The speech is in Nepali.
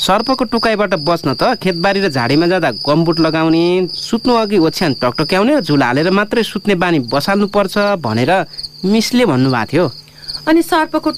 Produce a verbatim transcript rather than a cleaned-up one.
सर्पको टुकाइबाट बच्न त खेतबारी र झाडीमा जाँदा गमबुट लगाउने, सुत्नु अघि ओछ्यान टकटक्याउने र झुला हालेर मात्रै सुत्ने बानी बसाल्नु पर्छ भनेर मिसले भन्नुभएको थियो। अनि सर्पको